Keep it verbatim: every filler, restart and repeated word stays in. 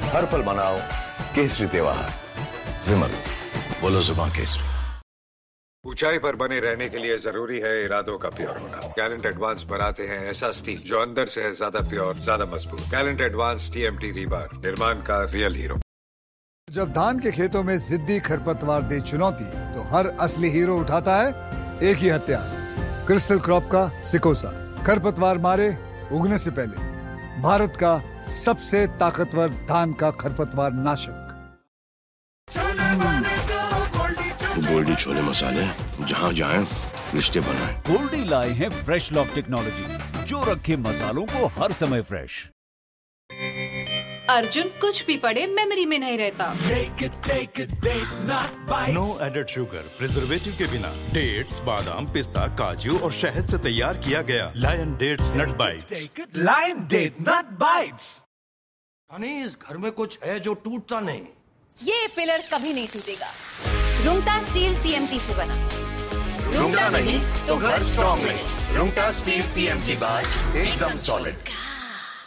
हर पल मनाओ केसरी त्योहार। विमल, बोलो जुबान केसरी। ऊंचाई पर बने रहने के लिए जरूरी है इरादों का प्योर होना। गैलेंट एडवांस बनाते हैं ऐसा स्टील जो अंदर से है ज्यादा प्योर, ज्यादा मजबूत। गैलेंट एडवांस टीएमटी रीबार, निर्माण का रियल हीरो। जब धान के खेतों में जिद्दी खरपतवार दे चुनौती, तो हर असली हीरो उठाता है एक ही हथियार, क्रिस्टल क्रॉप का सिकोसा। खरपतवार मारे उगने से पहले भारत का सबसे ताकतवर धान का खरपतवार नाशक। गोल्डी छोले मसाले, जहाँ जाएं रिश्ते बनाएं। गोल्डी लाए हैं फ्रेश लॉक टेक्नोलॉजी, जो रखे मसालों को हर समय फ्रेश। अर्जुन कुछ भी पढ़े मेमोरी में नहीं रहता। नो एडेड शुगर, प्रिजर्वेटिव के बिना। डेट्स, बादाम, पिस्ता, काजू और शहद से तैयार किया गया लायन डेट्स नट बाइट्स। लायन डेट नट बाइट्स। हनी, इस घर में कुछ है जो टूटता नहीं। ये पिलर कभी नहीं टूटेगा। रुंगटा स्टील टीएमटी से बना। रुंगटा नहीं तो घर स्ट्रॉन्ग नहीं। रुंगटा स्टील टीएमटी बार एकदम सॉलिड।